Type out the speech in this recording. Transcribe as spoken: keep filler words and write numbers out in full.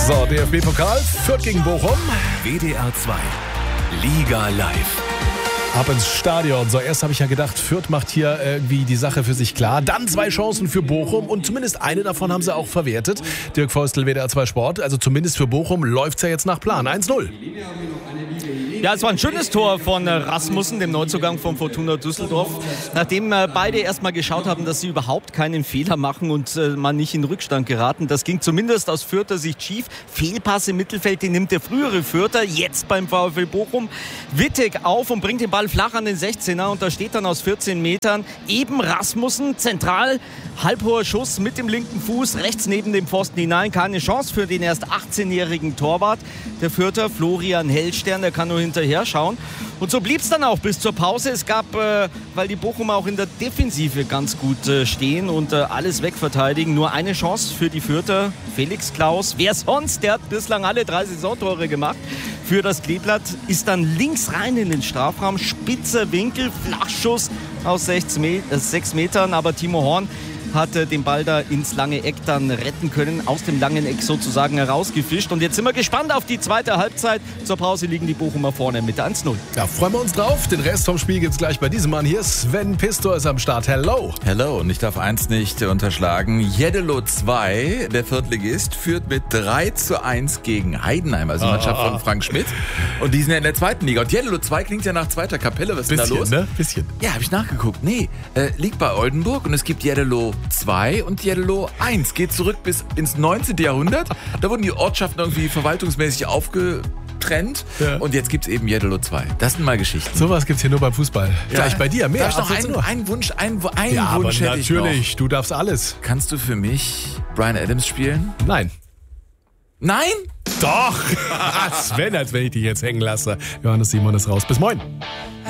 So, D F B-Pokal, Fürth gegen Bochum. W D R zwei, Liga live. Ab ins Stadion. So, erst habe ich ja gedacht, Fürth macht hier irgendwie die Sache für sich klar. Dann zwei Chancen für Bochum und zumindest eine davon haben sie auch verwertet. Dirk Feustel, W D R zwei Sport. Also zumindest für Bochum läuft es ja jetzt nach Plan. eins null. Ja, es war ein schönes Tor von Rasmussen, dem Neuzugang von Fortuna Düsseldorf. Nachdem äh, beide erstmal geschaut haben, dass sie überhaupt keinen Fehler machen und äh, man nicht in Rückstand geraten. Das ging zumindest aus Fürther Sicht schief. Fehlpass im Mittelfeld, den nimmt der frühere Fürther, jetzt beim VfL Bochum. Wittig auf und bringt den Ball flach an den sechzehner und da steht dann aus vierzehn Metern eben Rasmussen, zentral, halbhoher Schuss mit dem linken Fuß, rechts neben dem Pfosten hinein. Keine Chance für den erst achtzehnjährigen Torwart. Der Fürther, Florian Hellstern, der kann nur hinterher schauen. Und so blieb es dann auch bis zur Pause. Es gab, äh, weil die Bochumer auch in der Defensive ganz gut äh, stehen und äh, alles wegverteidigen, nur eine Chance für die Fürther. Felix Klaus, wer sonst, der hat bislang alle drei Saisontore gemacht. Für das Kleeblatt ist dann links rein in den Strafraum, spitzer Winkel, Flachschuss aus sechs Metern, aber Timo Horn hat den Ball da ins lange Eck dann retten können, aus dem langen Eck sozusagen herausgefischt. Und jetzt sind wir gespannt auf die zweite Halbzeit. Zur Pause liegen die Bochumer vorne mit eins null. Ja, freuen wir uns drauf. Den Rest vom Spiel gibt's gleich bei diesem Mann hier. Sven Pistor ist am Start. Hello. Hello. Und ich darf eins nicht unterschlagen. Jeddelo zwei, der Viertligist, führt mit drei zu eins gegen Heidenheim, also die Mannschaft von Frank Schmidt. Und die sind ja in der zweiten Liga. Und Jeddelo zwei klingt ja nach zweiter Kapelle. Was ist denn da los? Ne? Bisschen. Ja, habe ich nachgeguckt. Nee, äh, liegt bei Oldenburg und es gibt Jeddelo zwei und Jeddelo eins. Geht zurück bis ins neunzehnten Jahrhundert. Da wurden die Ortschaften irgendwie verwaltungsmäßig aufgetrennt. Ja. Und jetzt gibt es eben Jeddelo zwei. Das sind mal Geschichten. Sowas gibt es hier nur beim Fußball. Ja. Gleich bei dir. Mehr. Darf ich noch einen, einen Wunsch, einen, einen ja, Wunsch aber hätte ich natürlich. noch. Du darfst alles. Kannst du für mich Bryan Adams spielen? Nein. Nein? Doch. Sven, als wenn ich dich jetzt hängen lasse. Johannes Simon ist raus. Bis morgen.